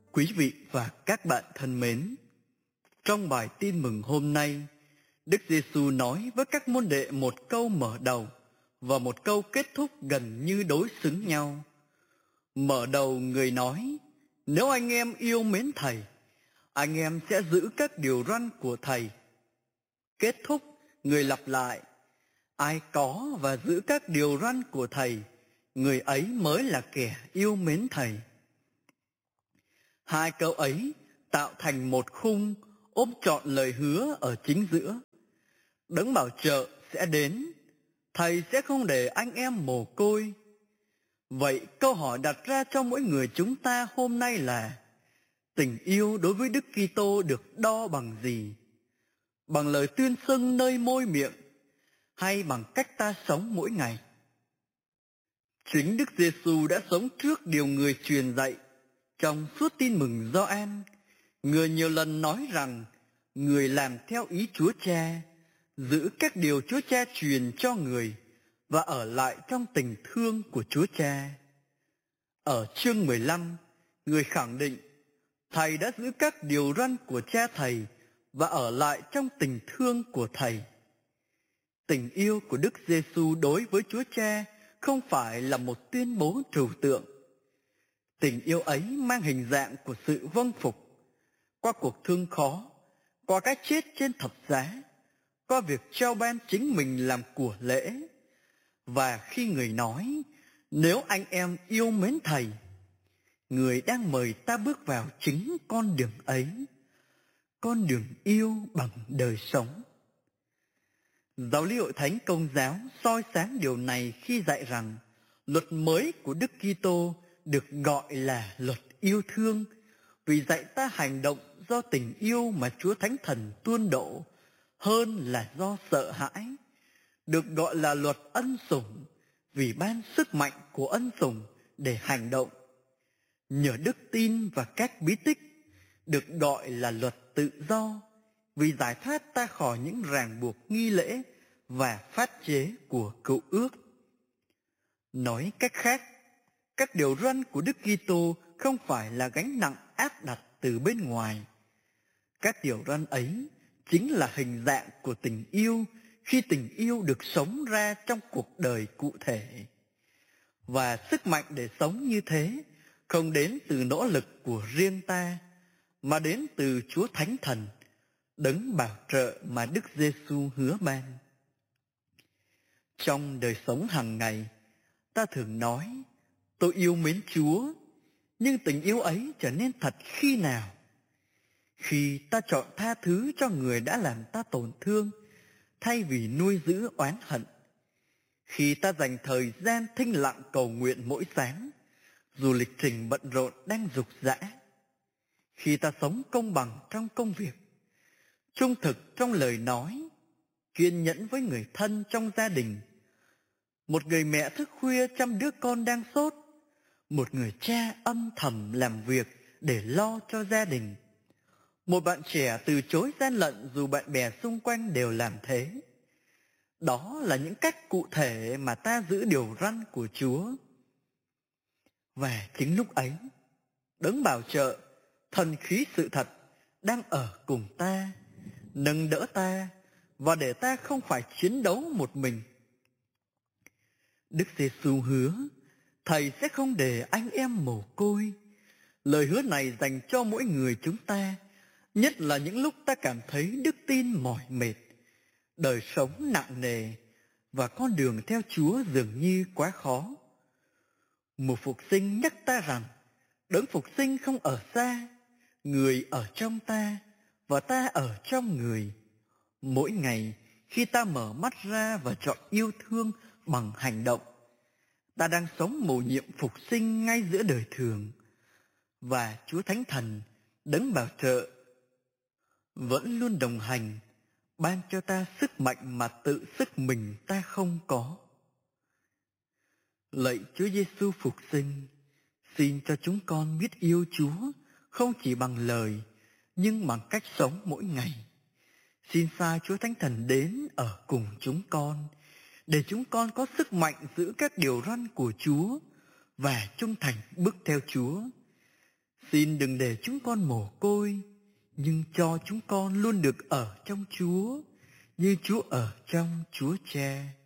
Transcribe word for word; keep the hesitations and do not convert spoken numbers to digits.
Quý vị và các bạn thân mến, trong bài tin mừng hôm nay, Đức Giêsu nói với các môn đệ một câu mở đầu và một câu kết thúc gần như đối xứng nhau. Mở đầu người nói, nếu anh em yêu mến Thầy, anh em sẽ giữ các điều răn của Thầy. Kết thúc, người lặp lại, ai có và giữ các điều răn của Thầy, người ấy mới là kẻ yêu mến Thầy. Hai câu ấy tạo thành một khung ôm trọn lời hứa ở chính giữa. Đấng bảo trợ sẽ đến, Thầy sẽ không để anh em mồ côi. Vậy câu hỏi đặt ra cho mỗi người chúng ta hôm nay là: tình yêu đối với Đức Kitô được đo bằng gì? Bằng lời tuyên xưng nơi môi miệng hay bằng cách ta sống mỗi ngày? Chính Đức Giêsu đã sống trước điều người truyền dạy. Trong suốt tin mừng Gioan, người nhiều lần nói rằng người làm theo ý Chúa Cha, giữ các điều Chúa Cha truyền cho người và ở lại trong tình thương của Chúa Cha. Ở chương mười lăm, người khẳng định Thầy đã giữ các điều răn của Cha Thầy và ở lại trong tình thương của Thầy. Tình yêu của Đức Giêsu đối với Chúa Cha không phải là một tuyên bố trừu tượng. Tình yêu ấy mang hình dạng của sự vâng phục, qua cuộc thương khó, qua cái chết trên thập giá, qua việc trao ban chính mình làm của lễ. Và khi người nói, nếu anh em yêu mến Thầy, người đang mời ta bước vào chính con đường ấy, con đường yêu bằng đời sống. Giáo lý Hội Thánh Công giáo soi sáng điều này khi dạy rằng luật mới của Đức Kitô được gọi là luật yêu thương, vì dạy ta hành động do tình yêu mà Chúa Thánh Thần tuôn đổ hơn là do sợ hãi. Được gọi là luật ân sủng, vì ban sức mạnh của ân sủng để hành động. Nhờ đức tin và các bí tích, được gọi là luật tự do, vì giải thoát ta khỏi những ràng buộc nghi lễ và pháp chế của cựu ước. Nói cách khác, các điều răn của Đức Kitô không phải là gánh nặng áp đặt từ bên ngoài. Các điều răn ấy chính là hình dạng của tình yêu khi tình yêu được sống ra trong cuộc đời cụ thể. Và sức mạnh để sống như thế không đến từ nỗ lực của riêng ta, mà đến từ Chúa Thánh Thần, đấng bảo trợ mà Đức Giêsu hứa ban. Trong đời sống hàng ngày, ta thường nói, tôi yêu mến Chúa, nhưng tình yêu ấy trở nên thật khi nào? Khi ta chọn tha thứ cho người đã làm ta tổn thương, thay vì nuôi giữ oán hận. Khi ta dành thời gian thinh lặng cầu nguyện mỗi sáng, dù lịch trình bận rộn đang rục rã. Khi ta sống công bằng trong công việc, trung thực trong lời nói, kiên nhẫn với người thân trong gia đình. Một người mẹ thức khuya chăm đứa con đang sốt, một người cha âm thầm làm việc để lo cho gia đình. Một bạn trẻ từ chối gian lận dù bạn bè xung quanh đều làm thế. Đó là những cách cụ thể mà ta giữ điều răn của Chúa. Và chính lúc ấy, đấng bảo trợ, thần khí sự thật đang ở cùng ta, nâng đỡ ta và để ta không phải chiến đấu một mình. Đức Giêsu hứa, Thầy sẽ không để anh em mồ côi. Lời hứa này dành cho mỗi người chúng ta, nhất là những lúc ta cảm thấy đức tin mỏi mệt, đời sống nặng nề và con đường theo Chúa dường như quá khó. Mùa phục sinh nhắc ta rằng đấng phục sinh không ở xa, người ở trong ta và ta ở trong người. Mỗi ngày khi ta mở mắt ra và chọn yêu thương bằng hành động, ta đang sống mầu nhiệm phục sinh ngay giữa đời thường. Và Chúa Thánh Thần, đấng bảo trợ, vẫn luôn đồng hành, ban cho ta sức mạnh mà tự sức mình ta không có. Lạy Chúa Giêsu phục sinh, xin cho chúng con biết yêu Chúa không chỉ bằng lời, nhưng bằng cách sống mỗi ngày. Xin sai Chúa Thánh Thần đến ở cùng chúng con, để chúng con có sức mạnh giữ các điều răn của Chúa và trung thành bước theo Chúa. Xin đừng để chúng con mồ côi, nhưng cho chúng con luôn được ở trong Chúa, như Chúa ở trong Chúa Cha.